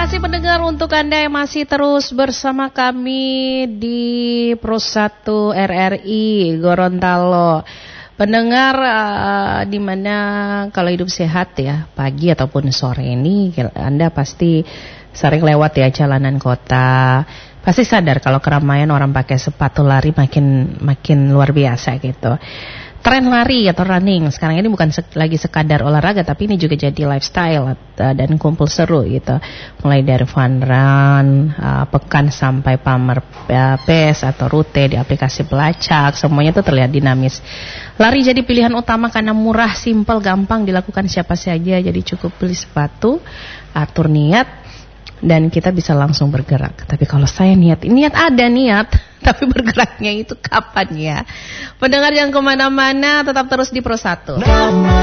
kasih pendengar untuk Anda yang masih terus bersama kami di Pro 1 RRI Gorontalo. Pendengar di mana kalau hidup sehat ya, pagi ataupun sore ini Anda pasti sering lewat ya jalanan kota. Pasti sadar kalau keramaian orang pakai sepatu lari makin luar biasa gitu. Tren lari atau running sekarang ini bukan lagi sekadar olahraga, tapi ini juga jadi lifestyle dan kumpul seru gitu. Mulai dari fun run, pekan sampai pamer pace atau rute di aplikasi pelacak, semuanya itu terlihat dinamis. Lari jadi pilihan utama karena murah, simpel, gampang dilakukan siapa saja. Jadi cukup beli sepatu, atur niat, dan kita bisa langsung bergerak. Tapi kalau saya niat ada niat, tapi bergeraknya itu kapan ya? Pendengar yang kemana-mana tetap terus di Pro 1.